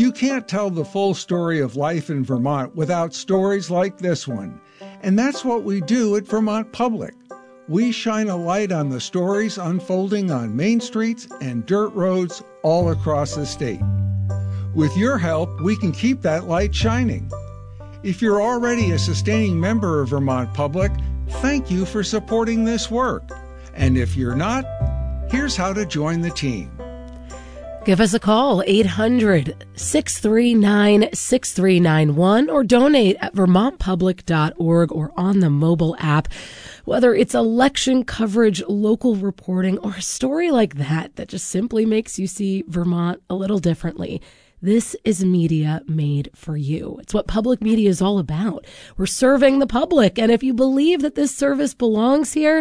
You can't tell the full story of life in Vermont without stories like this one. And that's what we do at Vermont Public. We shine a light on the stories unfolding on main streets and dirt roads all across the state. With your help, we can keep that light shining. If you're already a sustaining member of Vermont Public, thank you for supporting this work. And if you're not, here's how to join the team. Give us a call, 800-639-6391, or donate at vermontpublic.org or on the mobile app. Whether it's election coverage, local reporting, or a story like that just simply makes you see Vermont a little differently. This is media made for you. It's what public media is all about. We're serving the public, and if you believe that this service belongs here,